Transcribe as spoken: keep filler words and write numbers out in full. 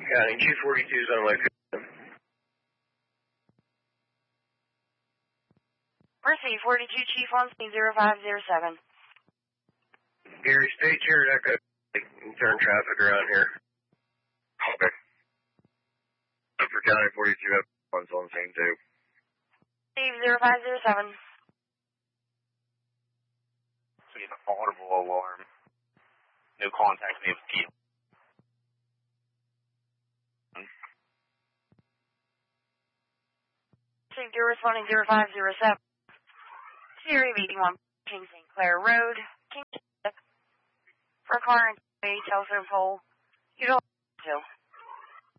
County, two forty-two is on my field. Mercy, forty-two, Chief on scene, zero five zero seven. Gary, stay cheered. I could turn traffic around here. Okay. For County forty-two, one's on scene too. Steve, zero five zero seven. See an audible alarm. No contact made with Keel. Steve, you're responding zero five zero seven. Sierra eighty-one, King Saint Clair Road, King for a car and a telephone pole. You don't have to.